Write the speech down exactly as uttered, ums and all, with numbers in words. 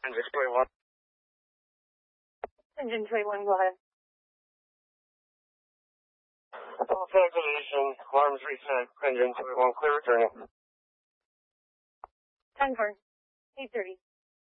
Engine twenty-one. Engine twenty-one, go ahead. Full calculation, alarms reset, engine twenty-one, clear returning. Confirm. eight thirty.